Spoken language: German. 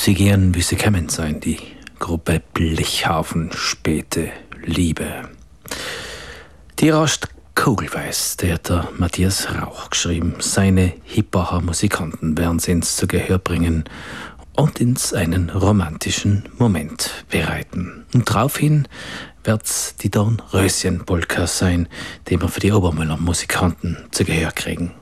Sie gehen, wie sie kämen sein, die Gruppe Blechhafen, späte Liebe. Die Rast Kugelweiß, der hat der Matthias Rauch geschrieben. Seine Hippacher Musikanten werden sie ins zu Gehör bringen und ins einen romantischen Moment bereiten. Und daraufhin wird's die Dornröschen-Polka sein, die wir für die Obermüller Musikanten zu Gehör kriegen.